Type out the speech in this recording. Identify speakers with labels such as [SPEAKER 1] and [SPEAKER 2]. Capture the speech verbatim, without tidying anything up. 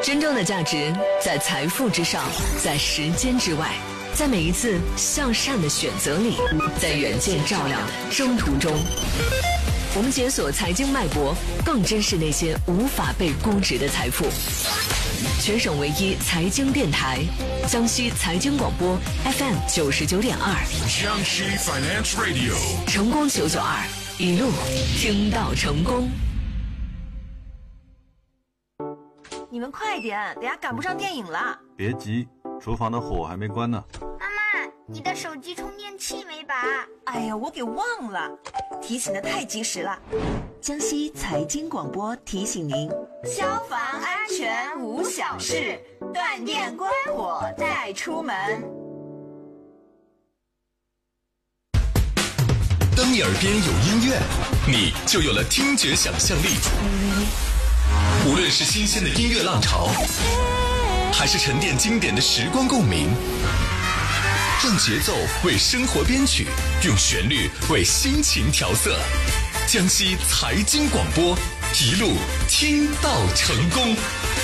[SPEAKER 1] 真正的价值在财富之上，在时间之外，在每一次向善的选择里，在远见照亮的征途中。我们解锁财经脉搏，更珍视那些无法被估值的财富。全省唯一财经电台，江西财经广播 F M 九十九点二，
[SPEAKER 2] 江西 Finance Radio，
[SPEAKER 1] 成功九九二，一路听到成功。
[SPEAKER 3] 你们快点，等下赶不上电影了。
[SPEAKER 4] 别急，厨房的火还没关呢。
[SPEAKER 5] 妈妈，你的手机充电器没拔？
[SPEAKER 3] 哎呀，我给忘了，提醒的太及时了。
[SPEAKER 6] 江西财经广播提醒您：
[SPEAKER 3] 消防安全无小事，断电关火再出门。
[SPEAKER 2] 当你耳边有音乐，你就有了听觉想象力。无论是新鲜的音乐浪潮，还是沉淀经典的时光共鸣，让节奏为生活编曲，用旋律为心情调色。江西财经广播，一路听到成功。